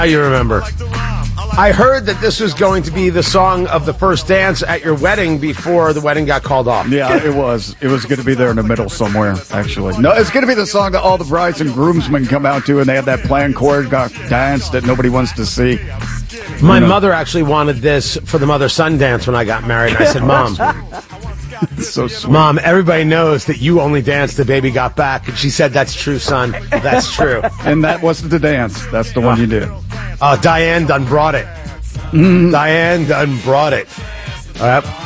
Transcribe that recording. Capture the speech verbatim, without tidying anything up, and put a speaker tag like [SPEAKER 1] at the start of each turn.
[SPEAKER 1] You remember. I heard that this was going to be the song of the first dance at your wedding before the wedding got called off.
[SPEAKER 2] Yeah, it was. It was going to be there in the middle somewhere, actually. No, it's going to be the song that all the brides and groomsmen come out to, and they had that planned choreographed dance that nobody wants to see.
[SPEAKER 1] My
[SPEAKER 2] you know.
[SPEAKER 1] mother actually wanted this for the mother-son dance when I got married. And I said, Mom,
[SPEAKER 2] so sweet.
[SPEAKER 1] Mom, everybody knows that you only danced the baby got back. And she said, that's true, son. That's true.
[SPEAKER 2] And that wasn't the dance. That's the one you did.
[SPEAKER 1] Oh, Diane done brought it. Mm. Diane done brought it. All right.